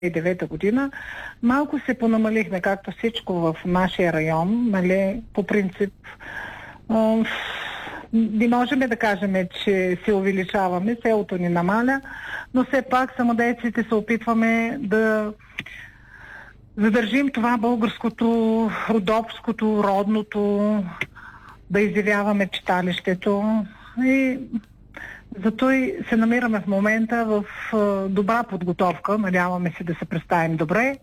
2009 година. Малко се понамалихме, както всичко в нашия район, нали, по принцип. Не можем да кажем, че се увеличаваме, селото ни намаля, но все пак самодейците се опитваме да задържим това българското, родопското, родното, да изявяваме читалището и зато и се намираме в момента в добра подготовка. Надяваме се да се представим добре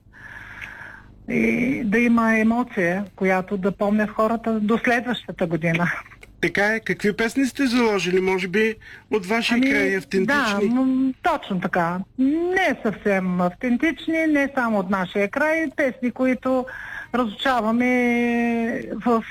и да има емоция, която да помнят хората до следващата година. Така е. Какви песни сте заложили? Може би от вашия край автентични? Да, точно така. Не съвсем автентични, не само от нашия край. Песни, които разучаваме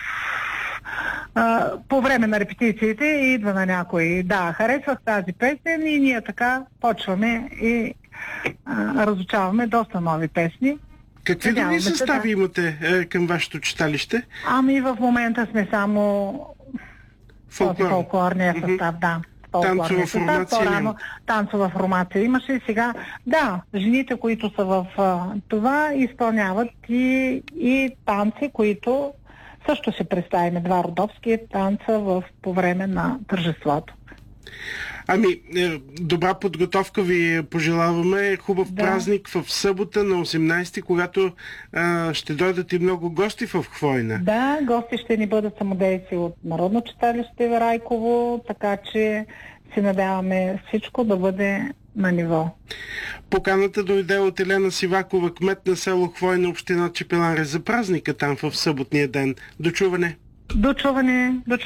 по време на репетициите и идва на някой. Да, харесвах тази песен и ние така почваме и разучаваме доста нови песни. Какви други състави имате към вашето читалище? В момента сме само фолклорния състав, да. Танцова формация. Танцова формация имаше и сега. Да, жените, които са в това, изпълняват и танци, които също ще представим. Два родопски танца по време на тържеството. Добра подготовка ви пожелаваме. Хубав празник в събота на 18-ти, когато ще дойдат и много гости в Хвойна. Да, гости ще ни бъдат самодейци от Народно читалище в Райково, така че се надяваме всичко да бъде на ниво. Поканата дойде от Елена Сивакова, кмет на село Хвойна, община Чепеларе, за празника там в съботния ден. До чуване! До чуване!